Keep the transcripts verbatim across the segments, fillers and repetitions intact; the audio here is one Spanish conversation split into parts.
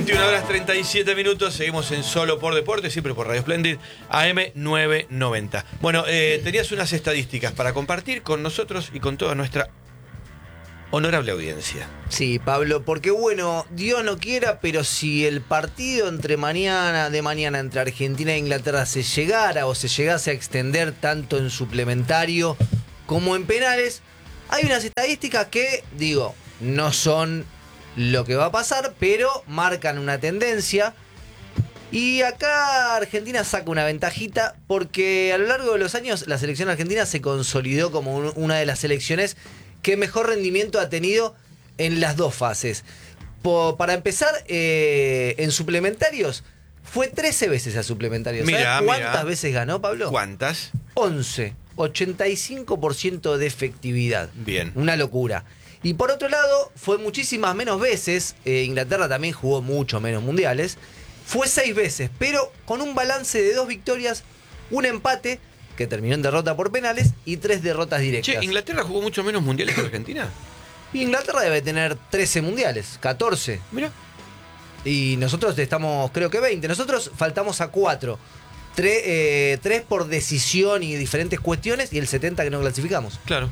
veintiuna horas treinta y siete minutos, seguimos en Solo por Deporte, siempre por Radio Splendid, A M novecientos noventa. Bueno, eh, tenías unas estadísticas para compartir con nosotros y con toda nuestra honorable audiencia. Sí, Pablo, porque bueno, Dios no quiera, pero si el partido entre mañana, de mañana entre Argentina e Inglaterra se llegara o se llegase a extender tanto en suplementario como en penales, hay unas estadísticas que, digo, no son lo que va a pasar, pero marcan una tendencia. Y acá Argentina saca una ventajita porque a lo largo de los años la selección argentina se consolidó como un, una de las selecciones que mejor rendimiento ha tenido en las dos fases. Po, para empezar, eh, en suplementarios, fue trece veces a suplementarios. Mira, ¿Sabes cuántas mira. veces ganó, Pablo? ¿Cuántas? once. ochenta y cinco por ciento de efectividad. Bien. Una locura. Y por otro lado, fue muchísimas menos veces. Eh, Inglaterra también jugó mucho menos mundiales. Fue seis veces, pero con un balance de dos victorias, un empate, que terminó en derrota por penales, y tres derrotas directas. Che, ¿Inglaterra jugó mucho menos mundiales que Argentina? Y Inglaterra debe tener trece mundiales, catorce. Mira. Y nosotros estamos, creo que veinte. Nosotros faltamos a cuatro. Tres, eh, tres por decisión y diferentes cuestiones, y el setenta que no clasificamos. Claro.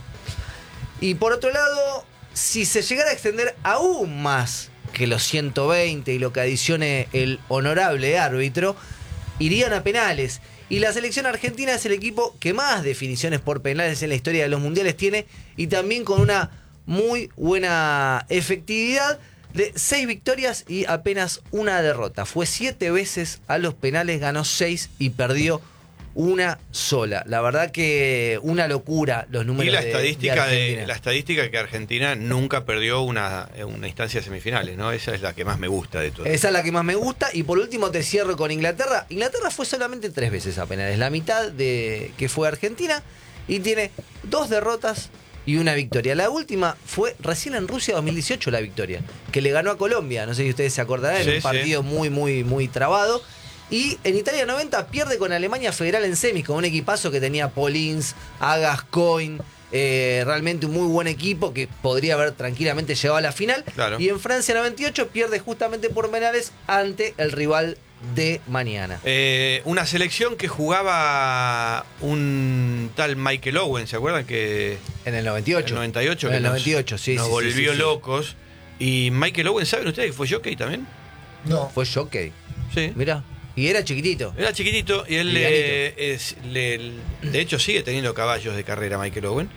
Y por otro lado, si se llegara a extender aún más que los ciento veinte y lo que adicione el honorable árbitro, irían a penales. Y la selección argentina es el equipo que más definiciones por penales en la historia de los mundiales tiene, y también con una muy buena efectividad de seis victorias y apenas una derrota. Fue siete veces a los penales, ganó seis y perdió una sola. La verdad que una locura los números. Y la de, estadística de, de, la estadística que Argentina nunca perdió una, una instancia de semifinales, ¿no? Esa es la que más me gusta de todo. Esa es la que más me gusta. Y por último te cierro con Inglaterra. Inglaterra fue solamente tres veces a penales, la mitad de que fue Argentina, y tiene dos derrotas y una victoria. La última fue recién en Rusia dos mil dieciocho, la victoria, que le ganó a Colombia. No sé si ustedes se acordarán, Sí, un partido sí. muy, muy, muy trabado. Y en Italia noventa pierde con Alemania Federal en semis, con un equipazo que tenía Paulins, a Gascoigne, eh, realmente un muy buen equipo que podría haber tranquilamente llegado a la final. Claro. Y en Francia noventa y ocho pierde justamente por penales ante el rival de mañana. Eh, una selección que jugaba un tal Michael Owen, ¿se acuerdan? Que En el noventa y ocho. en el noventa y ocho, En que el nos- noventa y ocho, sí, nos sí, volvió sí, sí, sí. locos. Y Michael Owen, ¿saben ustedes que fue jockey también? No. Fue jockey. Sí. Mirá. Y era chiquitito. Era chiquitito y él eh, es, le, de hecho sigue teniendo caballos de carrera Michael Owen.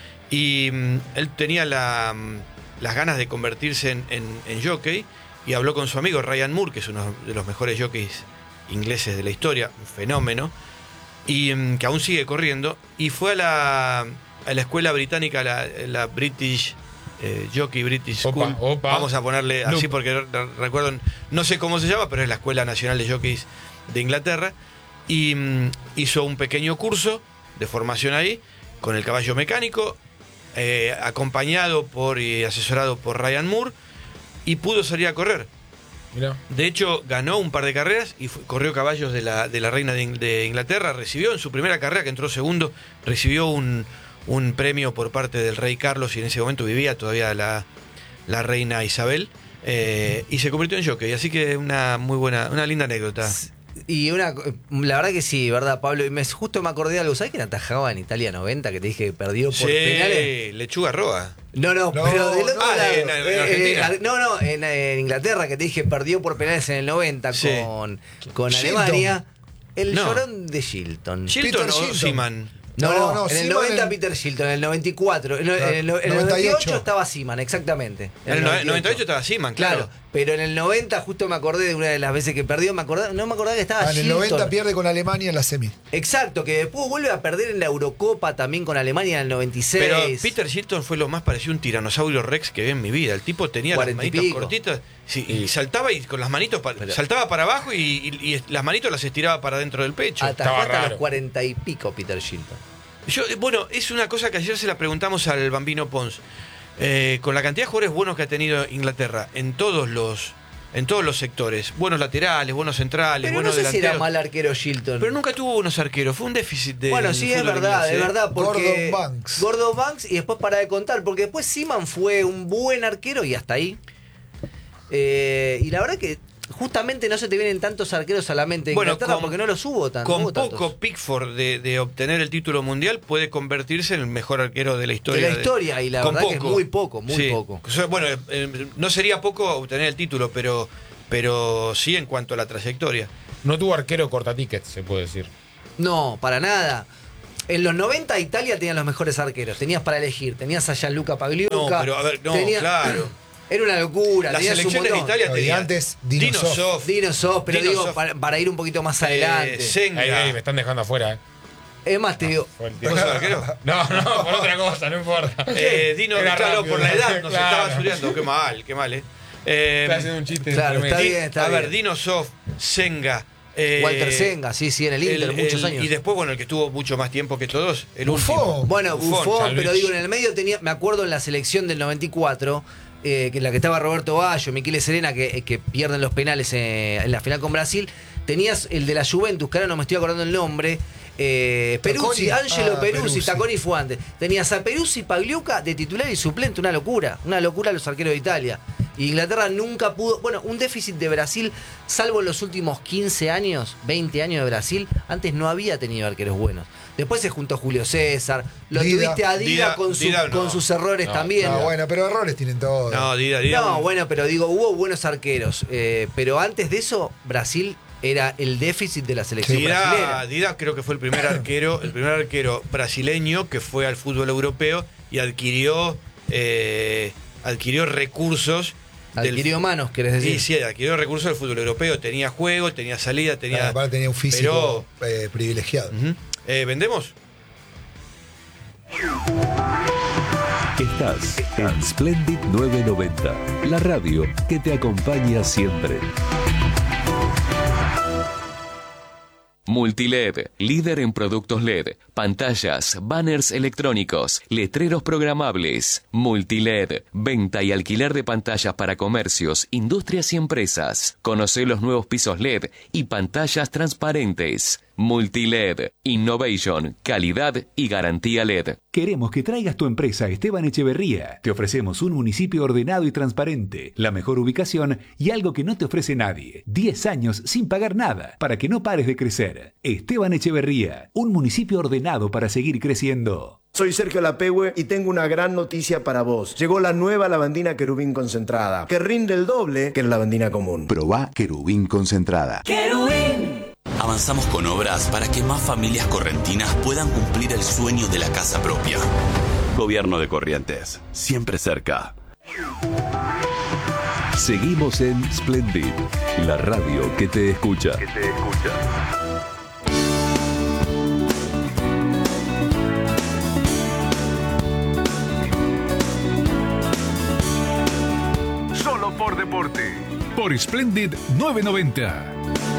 Y mm, él tenía la, mm, las ganas de convertirse en, en, en jockey, y habló con su amigo Ryan Moore, que es uno de los mejores jockeys ingleses de la historia, un fenómeno, y mm, que aún sigue corriendo, y fue a la, a la escuela británica, la, la British eh, Jockey British School. Opa, opa. Vamos a ponerle así No. porque re- recuerdo, no sé cómo se llama, pero es la Escuela Nacional de Jockeys de Inglaterra, y mm, hizo un pequeño curso de formación ahí con el caballo mecánico, eh, acompañado por y asesorado por Ryan Moore, y pudo salir a correr. Mirá. De hecho, ganó un par de carreras y fue- corrió caballos de la, de la reina de, In- de Inglaterra. Recibió en su primera carrera, que entró segundo, recibió un, un premio por parte del rey Carlos, y en ese momento vivía todavía la, la reina Isabel, eh, y se convirtió en jockey. Así que una muy buena, una linda anécdota. Y una, la verdad que sí, ¿verdad, Pablo? Y me, justo me acordé de algo. ¿Sabes quién atajaba en Italia noventa que te dije que perdió por Sí, penales? Lechuga Roa. No, no, No, pero del otro ah, lado. en- en Eh, Argentina. eh, no, no, en, en Inglaterra, que te dije perdió por penales en el noventa Sí. con, con Shilton. Alemania. El No. llorón de Shilton. Shilton Peter o Shilton. Seaman. No, no, No, no, en el Seaman noventa en- Peter Shilton, en el noventa y cuatro. En, el- Claro, en el, en el noventa y ocho. noventa y ocho estaba Seaman, exactamente. En el no- noventa y ocho estaba Seaman, claro. Claro, pero en el noventa justo me acordé de una de las veces que perdió, me acordé, no me acordaba que estaba Ah, en el Shilton. noventa pierde con Alemania en la semi. Exacto, que después vuelve a perder en la Eurocopa también con Alemania en el noventa y seis. Pero Peter Shilton fue lo más parecido a un tiranosaurio Rex que vi en mi vida. El tipo tenía las Cuarenta y manitos pico. cortitas, sí, y saltaba y con las manitos pa- Pero- saltaba para abajo y, y- y las manitos las estiraba para dentro del pecho. Atajó Estaba hasta los raro. cuarenta y pico Peter Shilton. Yo, eh, bueno, es una cosa que ayer se la preguntamos al Bambino Pons. Eh, con la cantidad de jugadores buenos que ha tenido Inglaterra en todos los en todos los sectores, buenos laterales, buenos centrales, Pero no buenos sé si delanteros. era mal arquero Shilton. Pero nunca tuvo buenos arqueros, fue un déficit de Bueno, sí, es verdad, es verdad, porque Gordon Banks. Gordon Banks, y después para de contar, porque después Seaman fue un buen arquero y hasta ahí. Eh, y la verdad que justamente no se te vienen tantos arqueros a la mente de Bueno, Inglaterra con- porque no los hubo tanto. Con hubo tantos. poco Pickford de, de obtener el título mundial puede convertirse en el mejor arquero de la De historia. la historia, y la con verdad que es muy poco, muy Sí. poco. O sea, bueno, eh, no sería poco obtener el título, pero, pero sí en cuanto a la trayectoria. No tuvo arquero cortatickets, se puede decir. No, para nada. En los noventa Italia tenía los mejores arqueros. Tenías para elegir. Tenías a Gianluca Pagliuca. No, pero a ver, no, tenía- claro. Era una locura. Las tenías un selecciones de montón. Italia No, y tenían antes, Dino Dino Zoff. Zoff, Dino Zoff, pero Dino digo, Zoff, para, para ir un poquito más eh, adelante. Senga. Ahí, ahí, me están dejando afuera, ¿eh? Es más, te digo, Fue el ¿Vos tiempo. sos arquero? No, no, por otra cosa, no importa. Eh, Dino, Era claro, rápido, por la edad nos claro. estaba subiendo. Qué mal, qué mal, ¿eh? Eh, Está haciendo un chiste. Claro, tremendo. está Di- bien, está a ver, bien. Dino Zoff, Senga. eh, Walter Senga, sí, sí, en el Inter, el- muchos el- años. Y después, bueno, el que estuvo mucho más tiempo que todos, el Buffon. último. Bueno, Buffon, Gianluigi. pero digo, en el medio tenía, me acuerdo en la selección del noventa y cuatro, eh, que en la que estaba Roberto Baggio, Michele Serena, que, que pierden los penales eh, en la final con Brasil. Tenías el de la Juventus, que ahora no me estoy acordando el nombre. Eh, Peruzzi, Tacconi. Angelo Ah, Peruzzi, Peruzzi. Tacconi fue antes. Tenías a Peruzzi, Pagliuca de titular y suplente, una locura, una locura los arqueros de Italia. Y Inglaterra nunca pudo, bueno, un déficit de Brasil, salvo en los últimos quince años, veinte años de Brasil, antes no había tenido arqueros buenos. Después se juntó Julio César, lo Dida. tuviste a Dida, Dida- con, su- Dida no. con sus errores No, también. Ah, bueno, pero errores tienen todos. No, Dida, Dida. No, bueno, pero digo, hubo buenos arqueros. eh, pero antes de eso, Brasil era el déficit de la selección Dida, brasilera. Dida creo que fue el primer arquero, el primer arquero brasileño que fue al fútbol europeo y adquirió, eh, adquirió recursos. del- Adquirió manos, querés decir. Sí, sí, adquirió recursos del fútbol europeo. Tenía juego, tenía salida, tenía. Claro, aparte tenía un físico eh, privilegiado. Ujú. Eh, ¿Vendemos? Estás en Splendid novecientos noventa, la radio que te acompaña siempre. Multiled, líder en productos L E D, pantallas, banners electrónicos, letreros programables. Multiled, venta y alquiler de pantallas para comercios, industrias y empresas. Conoce los nuevos pisos L E D y pantallas transparentes. Multiled, innovation, calidad y garantía L E D. Queremos que traigas tu empresa a Esteban Echeverría. Te ofrecemos un municipio ordenado y transparente, la mejor ubicación y algo que no te ofrece nadie. diez años sin pagar nada, para que no pares de crecer. Esteban Echeverría, un municipio ordenado para seguir creciendo. Soy Sergio Lapehue y tengo una gran noticia para vos. Llegó la nueva lavandina Querubín concentrada, que rinde el doble que la lavandina común. Probá Querubín concentrada. Avanzamos con obras para que más familias correntinas puedan cumplir el sueño de la casa propia. Gobierno de Corrientes, siempre cerca. Seguimos en Splendid, la radio que te escucha. Solo por deporte. Por Splendid novecientos noventa.